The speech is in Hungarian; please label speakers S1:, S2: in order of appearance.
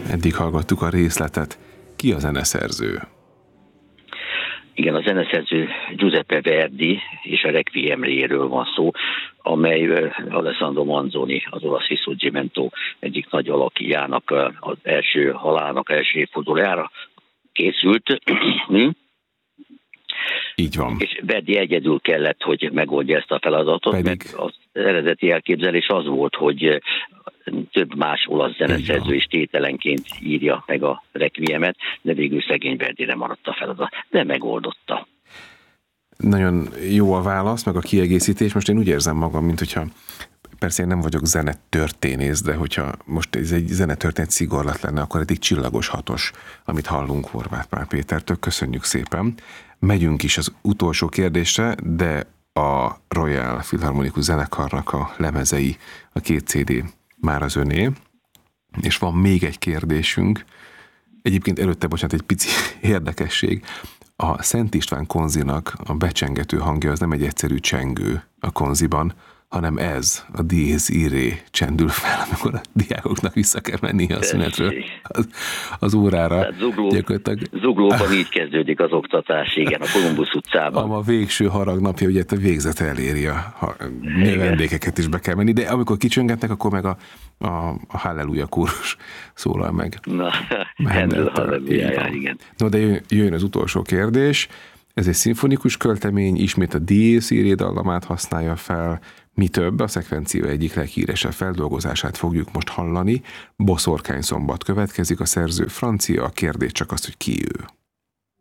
S1: Eddig hallgattuk a részletet. Ki a zeneszerző?
S2: Igen, a zeneszerző Giuseppe Verdi, és a Requiemről van szó, amely Alessandro Manzoni, az olasz Risorgimento egyik nagy alakjának az első halálának első évfordulójára készült.
S1: Így van.
S2: És Verdi egyedül kellett, hogy megoldja ezt a feladatot, mert az eredeti elképzelés az volt, hogy több más olasz zeneszerző is tételenként írja meg a Requiemet, de végül szegény Verdire maradt a feladat, de megoldotta.
S1: Nagyon jó a válasz, meg a kiegészítés. Most én úgy érzem magam, mint hogyha, persze én nem vagyok zenetörténész, de hogyha most ez egy zenetörténet szigorlat lenne, akkor eddig csillagos hatos, amit hallunk Horváth Pál Pétertől. Köszönjük szépen. Megyünk is az utolsó kérdésre, de a Royal Philharmonikus Zenekarnak a lemezei, a 2 CD már az öné, és van még egy kérdésünk. Egyébként előtte, bocsánat, egy pici érdekesség. A Szent István konzinak a becsengető hangja az nem egy egyszerű csengő a konziban, hanem ez, a diéz iré csendül fel, amikor a diákoknak vissza kell menni a szünetről az órára.
S2: Zuglóban így kezdődik az oktatás, igen, a Kolumbusz utcában.
S1: A végső haragnapja, ugye a végzete eléri, a vendégeket is be kell menni, de amikor kicsöngetnek, akkor meg a Halleluja kórus szólal meg.
S2: Na, Halleluja, igen.
S1: No, de jön az utolsó kérdés. Ez egy szimfonikus költemény, ismét a Dies Irae dallamát használja fel. Mi több, a szekvencia egyik leghíresebb feldolgozását fogjuk most hallani. Boszorkány szombat következik, a szerző francia, a kérdés csak az, hogy ki ő.